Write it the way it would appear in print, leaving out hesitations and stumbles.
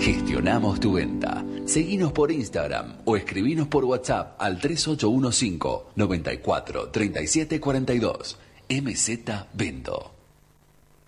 Gestionamos tu venta. Seguinos por Instagram o escribinos por WhatsApp al 3815 94 37 42. MZ Vendo.